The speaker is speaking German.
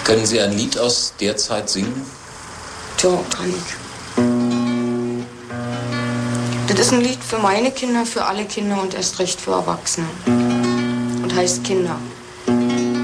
Können Sie ein Lied aus der Zeit singen? Tja, kann ich. Das ist ein Lied für meine Kinder, für alle Kinder und erst recht für Erwachsene. Und heißt Kinder.